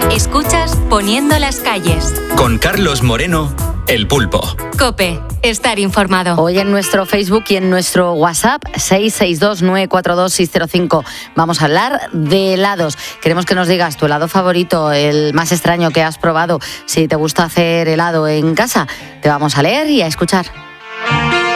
Escuchas Poniendo las calles. Con Carlos Moreno, El Pulpo. COPE. Estar informado. Hoy en nuestro Facebook y en nuestro WhatsApp 662-942-605 vamos a hablar de helados. Queremos que nos digas tu helado favorito, el más extraño que has probado. Si te gusta hacer helado en casa, te vamos a leer y a escuchar.